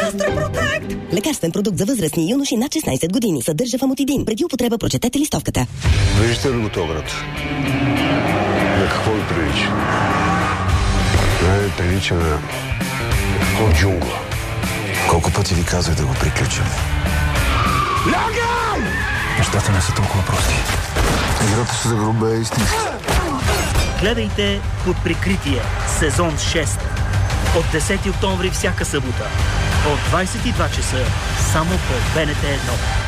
Гастропротект! Лекарствен продукт за възрастни и юноши над 16 години. Съдържа фамотидин. Преди употреба прочетете листовката. Виждате ли го този град? На какво ви прилича? Не прилича на джунгла. Колко пъти ви казах да го приключим? Лягам! Нещата не са толкова прости. Играта се загруба е истинска. Гледайте Под прикритие, сезон 6. От 10 октомври всяка събота. От 22 часа. Само по БНТ 1.